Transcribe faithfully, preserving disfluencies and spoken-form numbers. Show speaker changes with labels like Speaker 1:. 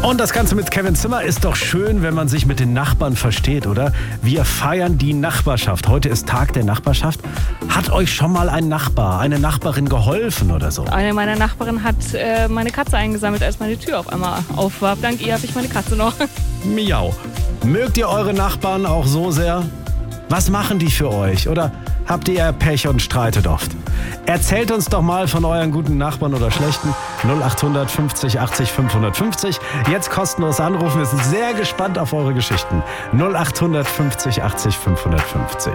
Speaker 1: Und das Ganze mit Kevin Zimmer ist doch schön, wenn man sich mit den Nachbarn versteht, oder? Wir feiern die Nachbarschaft. Heute ist Tag der Nachbarschaft. Hat euch schon mal ein Nachbar, eine Nachbarin geholfen oder so?
Speaker 2: Eine meiner Nachbarinnen hat äh, meine Katze eingesammelt, als meine Tür auf einmal auf war. Dank ihr habe ich meine Katze noch.
Speaker 1: Miau. Mögt ihr eure Nachbarn auch so sehr? Was machen die für euch? Oder habt ihr eher Pech und streitet oft? Erzählt uns doch mal von euren guten Nachbarn oder schlechten. null acht fünfzig achtzig fünfhundertfünfzig. Jetzt kostenlos anrufen. Wir sind sehr gespannt auf eure Geschichten. null acht fünfzig achtzig fünfhundertfünfzig.